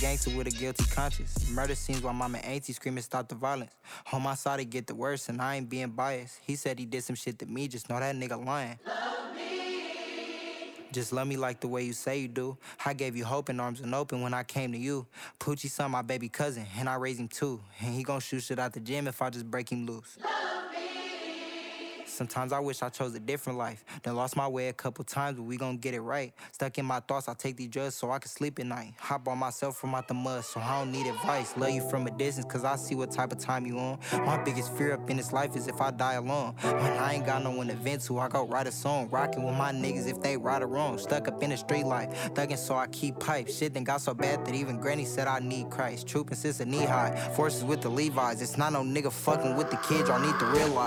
gangster with a guilty conscience. Murder scenes while mama and auntie screaming stop the violence. On my side it get the worst and I ain't being biased. He said he did some shit to me, just know that nigga lying. Just love me like the way you say you do. I gave you hope and arms were open when I came to you. Poochie son, my baby cousin, and I raised him too. And he gon' shoot shit out the gym if I just break him loose. Sometimes I wish I chose a different life. Done lost my way a couple times, but we gon' get it right. Stuck in my thoughts, I take these drugs so I can sleep at night. I brought myself from out the mud, so I don't need advice. Love you from a distance, cause I see what type of time you on. My biggest fear up in this life is if I die alone. When I ain't got no one to vent to, I go write a song. Rockin' with my niggas if they right or wrong. Stuck up in the street life, thuggin' so I keep pipes. Shit done got so bad that even Granny said I need Christ. Troopin' since a knee high, forces with the Levi's. It's not no nigga fucking with the kids, y'all need to realize.